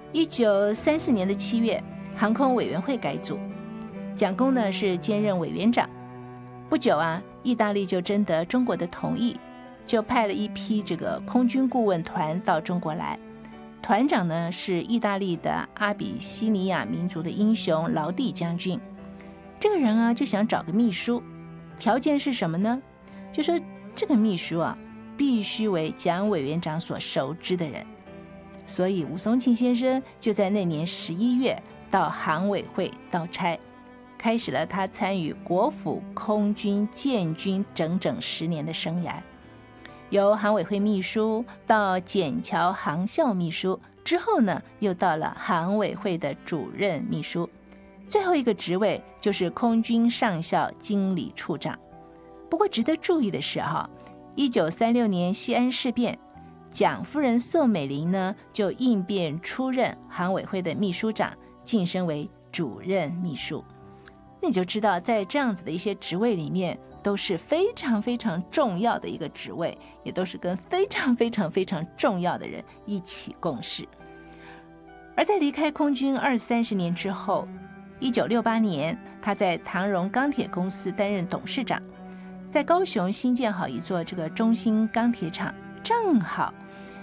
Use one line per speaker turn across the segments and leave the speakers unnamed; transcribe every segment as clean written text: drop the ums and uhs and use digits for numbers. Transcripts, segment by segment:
1934年的7月，航空委员会改组，蒋公呢是兼任委员长。不久啊，意大利就征得中国的同意，就派了一批这个空军顾问团到中国来。团长呢是意大利的阿比西尼亚民族的英雄劳蒂将军。这个人啊就想找个秘书，条件是什么呢？就说这个秘书啊必须为蒋委员长所熟知的人。所以吴松庆先生就在那年11月到航委会到差，开始了他参与国府空军建军整整10年的生涯。由航委会秘书到笕桥航校秘书，之后呢又到了航委会的主任秘书，最后一个职位就是空军上校经理处长。不过值得注意的是1936年西安事变，蒋夫人宋美龄呢就应变出任航委会的秘书长，晋升为主任秘书。那你就知道在这样子的一些职位里面都是非常非常重要的一个职位，也都是跟非常非常非常重要的人一起共事。而在离开空军20-30年之后，1968年他在唐荣钢铁公司担任董事长，在高雄新建好一座这个中兴钢铁厂，正好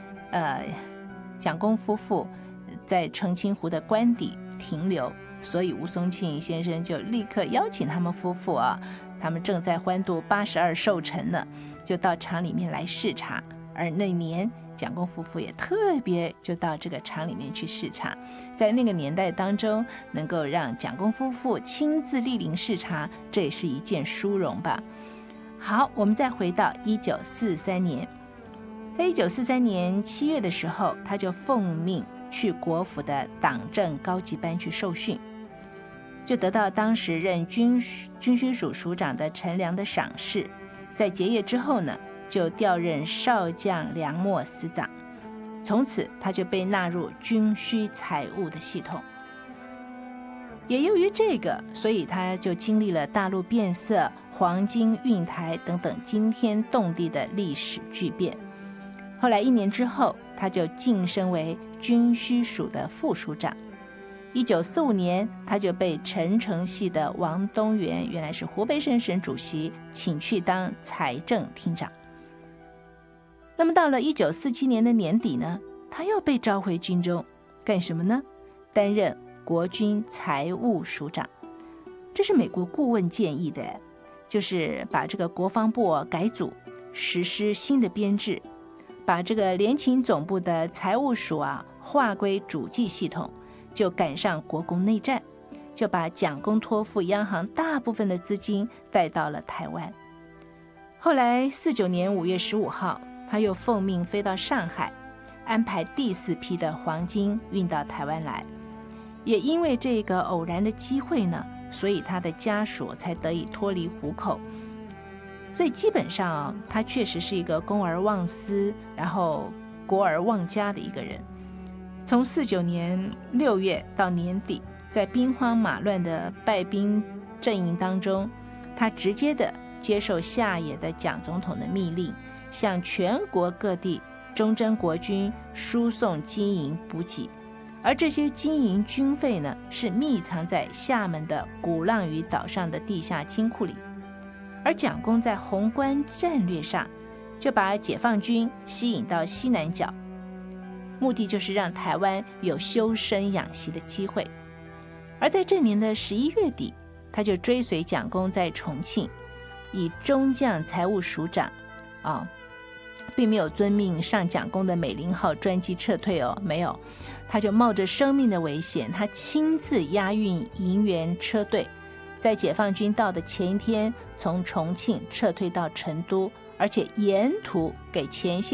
蒋公夫妇在澄清湖的官邸停留，所以吴松庆先生就立刻邀请他们夫妇他们正在欢度82寿辰呢，就到厂里面来视察。而那年蒋公夫妇也特别就到这个厂里面去视察，在那个年代当中能够让蒋公夫妇亲自莅临视察，这也是一件殊荣吧。好，我们再回到1943年，在1943年7月的时候，他就奉命去国府的党政高级班去受训，就得到当时任军需署署长的陈良的赏识。在结业之后呢，就调任少将梁默司长，从此他就被纳入军需财务的系统。也由于这个，所以他就经历了大陆变色、黄金运台等等惊天动地的历史巨变。后来1年之后，他就晋升为军需署的副署长。1945年，他就被陈诚系的王东元，原来是湖北省省主席，请去当财政厅长。那么到了1947年的年底呢，他又被召回军中，干什么呢？担任国军财务署长。这是美国顾问建议的，就是把这个国防部改组，实施新的编制，把这个联勤总部的财务署划归主计系统，就赶上国共内战，就把蒋公托付央行大部分的资金带到了台湾。后来49年5月15号，他又奉命飞到上海，安排第4批的黄金运到台湾来。也因为这个偶然的机会呢，所以他的家属才得以脱离虎口。所以基本上他确实是一个公而忘私，然后国而忘家的一个人。从49年6月到年底，在兵荒马乱的败兵阵营当中，他直接的接受下野的蒋总统的密令，向全国各地忠贞国军输送金银补给，而这些金银军费呢，是密藏在厦门的鼓浪屿岛上的地下金库里。而蒋公在宏观战略上，就把解放军吸引到西南角，目的就是让台湾有修身养息的机会。而在这年的11月底，他就追随蒋公在重庆，以中将财务署长并没有遵命上蒋公的美龄号专机撤退没有，他就冒着生命的危险，他亲自押运银元车队，在解放军到的前一天从重庆撤退到成都，而且沿途给前线